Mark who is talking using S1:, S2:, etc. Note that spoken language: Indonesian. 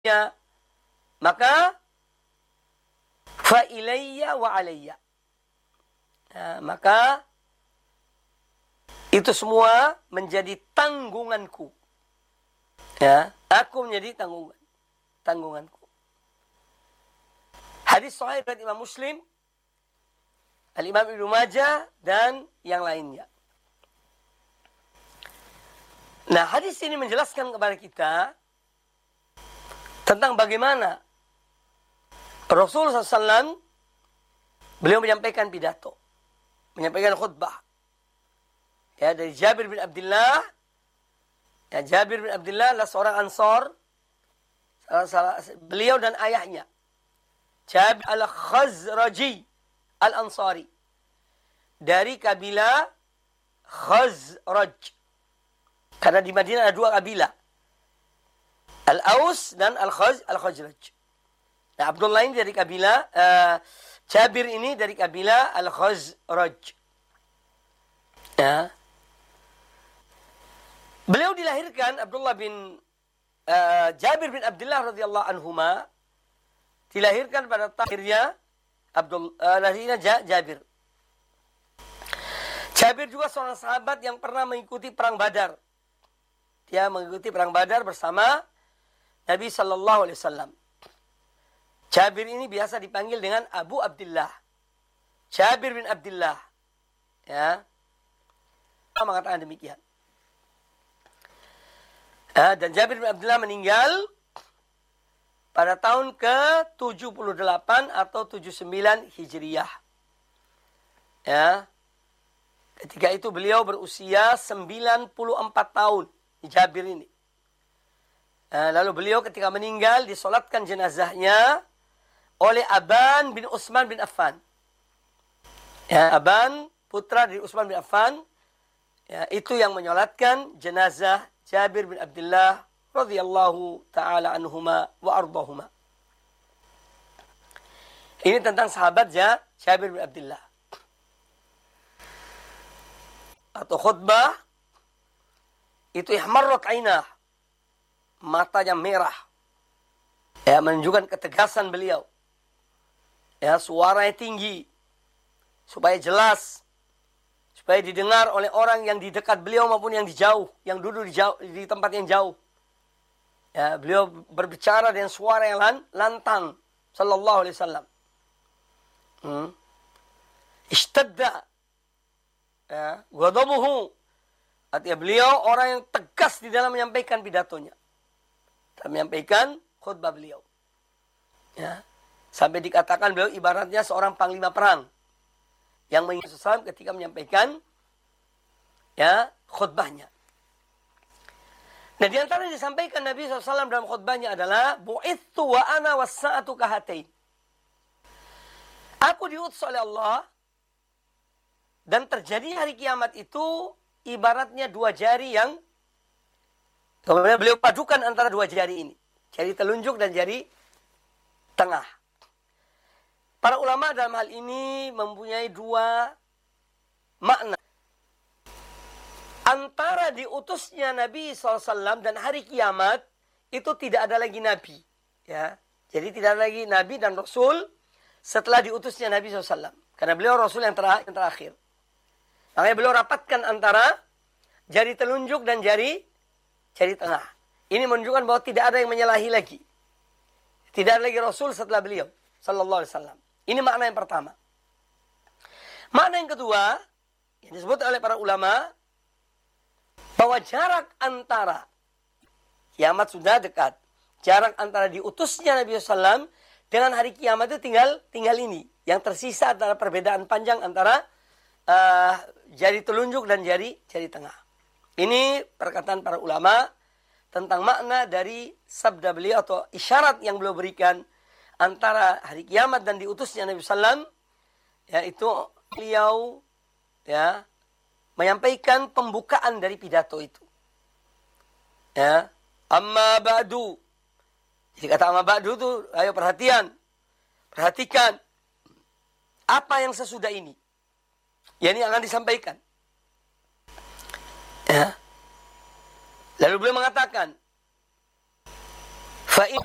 S1: Ya, maka fa ilayya wa alayya. Maka itu semua menjadi tanggunganku. Ya, aku menjadi tanggunganku. Hadis sahih dari Imam Muslim, Al-Imam Ibnu Majah dan yang lainnya. Nah, hadis ini menjelaskan kepada kita tentang bagaimana Rasulullah SAW beliau menyampaikan pidato, menyampaikan khutbah. Ya, dari Jabir bin Abdullah. Ya, Jabir bin Abdullah adalah seorang Ansor. Beliau dan ayahnya Jabir al-Khazraji al-Ansari, dari kabilah Khazraj. Karena di Madinah ada dua kabilah, Al-Aus dan Al-Khazraj. Nah, Abdullah ini dari kabilah, Jabir ini dari kabilah Al-Khazraj. Ya. Beliau dilahirkan, Abdullah bin Jabir bin Abdullah radhiyallahu anhuma dilahirkan pada lahirnya lahirnya Jabir. Jabir juga seorang sahabat yang pernah mengikuti perang Badar. Dia mengikuti perang Badar bersama Nabi sallallahu alaihi wasallam. Jabir ini biasa dipanggil dengan Abu Abdullah. Jabir bin Abdullah. Ya. Mengatakan demikian. Dan Jabir bin Abdullah meninggal pada tahun ke-78 atau 79 Hijriyah. Ya. Ketika itu beliau berusia 94 tahun. Jabir ini. Lalu beliau ketika meninggal disolatkan jenazahnya oleh Aban bin Utsman bin Affan. Ya, Aban, putra dari Utsman bin Affan, ya, itu yang menyolatkan jenazah Jabir bin Abdullah radhiyallahu taala anhuma wa ardahuma. Ini tentang sahabat Jabir bin Abdullah. Atau khutbah itu ihmarrat ainah, matanya merah. Ya, menunjukkan ketegasan beliau. Ya, suaranya tinggi supaya jelas, supaya didengar oleh orang yang di dekat beliau maupun yang di jauh, yang duduk di tempat yang jauh. Ya, beliau berbicara dengan suara yang lantang sallallahu alaihi wasallam. Ishtadda ya, ghadabuhu. Artinya beliau orang yang tegas di dalam menyampaikan pidatonya. Dalam menyampaikan khutbah beliau. Ya. Sampai dikatakan beliau ibaratnya seorang panglima perang yang mengikuti Islam ketika menyampaikan ya khutbahnya. Nah, di antara yang disampaikan Nabi SAW dalam khutbahnya adalah bu'ithu wa ana was-sa'atu kahatain. Aku diutus oleh Allah dan terjadi hari kiamat itu ibaratnya dua jari yang kemudian beliau padukan antara dua jari ini. Jari telunjuk dan jari tengah. Para ulama dalam hal ini mempunyai dua makna. Antara diutusnya Nabi SAW dan hari kiamat itu tidak ada lagi Nabi. Ya. Jadi tidak ada lagi Nabi dan Rasul setelah diutusnya Nabi SAW. Karena beliau Rasul yang terakhir. Makanya beliau rapatkan antara jari telunjuk dan jari tengah. Ini menunjukkan bahwa tidak ada yang menyalahi lagi. Tidak ada lagi Rasul setelah beliau sallallahu alaihi wasallam. Ini makna yang pertama. Makna yang kedua yang disebut oleh para ulama bahwa jarak antara kiamat sudah dekat. Jarak antara diutusnya Nabi SAW dengan hari kiamat itu tinggal ini. Yang tersisa adalah perbedaan panjang antara jari telunjuk dan jari tengah. Ini perkataan para ulama tentang makna dari sabda beliau atau isyarat yang beliau berikan antara hari kiamat dan diutusnya Nabi SAW. Yaitu beliau ya menyampaikan pembukaan dari pidato itu. Ya, amma ba'du. Jadi kata amma ba'du itu, ayo perhatikan apa yang sesudah ini. Ya, ini akan disampaikan. Ya. Lalu beliau mengatakan, fa in